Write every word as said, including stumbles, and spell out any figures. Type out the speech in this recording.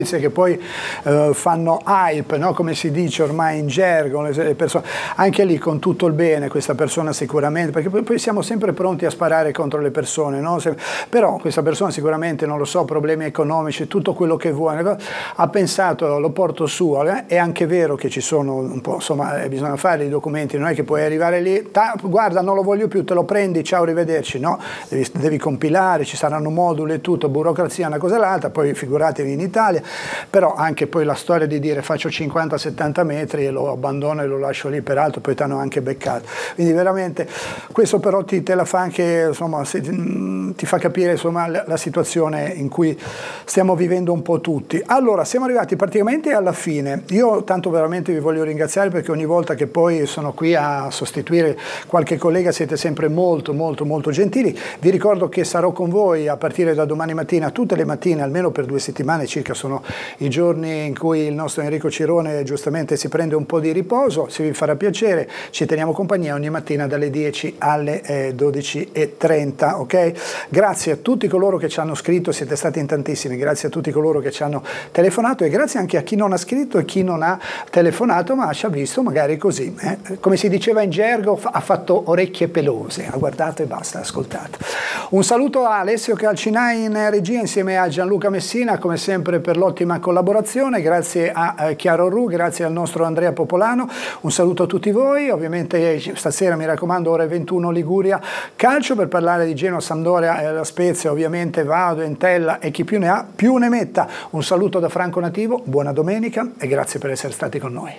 che poi eh, fanno hype, no? Come si dice ormai in gergo, le, le persone, anche lì con tutto il bene questa persona sicuramente, perché poi, poi siamo sempre pronti a sparare contro le persone, no? Se, però questa persona sicuramente, non lo so, problemi economici, tutto quello che vuole, ha pensato, lo porto su, eh? È anche vero che ci sono un po', insomma, eh, bisogna fare i documenti, non è che puoi arrivare lì, ta, guarda non lo voglio più, te lo prendi, ciao, arrivederci, no? Devi, devi compilare, ci saranno moduli e tutto, burocrazia, una cosa e l'altra, poi figuratevi in Italia. Però anche poi la storia di dire faccio cinquanta settanta metri e lo abbandono e lo lascio lì, peraltro poi ti hanno anche beccato, quindi veramente questo però ti, te la fa anche, insomma, se, ti fa capire insomma la, la situazione in cui stiamo vivendo un po' tutti. Allora siamo arrivati praticamente alla fine, io tanto veramente vi voglio ringraziare perché ogni volta che poi sono qui a sostituire qualche collega siete sempre molto molto molto gentili. Vi ricordo che sarò con voi a partire da domani mattina, tutte le mattine, almeno per due settimane circa, sono i giorni in cui il nostro Enrico Cirone giustamente si prende un po' di riposo. Se vi farà piacere ci teniamo compagnia ogni mattina dalle dieci alle eh, dodici e trenta, ok? Grazie a tutti coloro che ci hanno scritto, siete stati in tantissimi, grazie a tutti coloro che ci hanno telefonato e grazie anche a chi non ha scritto e chi non ha telefonato ma ci ha visto magari così, eh? Come si diceva in gergo, ha fatto orecchie pelose, ha guardato e basta, ha ascoltato. Un saluto a Alessio Calcinai in regia insieme a Gianluca Messina, come sempre per l'ottima collaborazione, grazie a eh, Chiaro Ru, grazie al nostro Andrea Popolano, un saluto a tutti voi, ovviamente stasera mi raccomando ore ventuno Liguria Calcio per parlare di Genoa, Sampdoria e la Spezia, ovviamente Vado, Entella e chi più ne ha più ne metta. Un saluto da Franco Nativo, buona domenica e grazie per essere stati con noi.